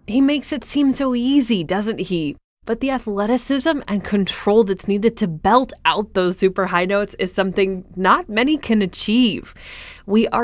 He makes it seem so easy, doesn't he? But the athleticism and control that's needed to belt out those super high notes is something not many can achieve. We are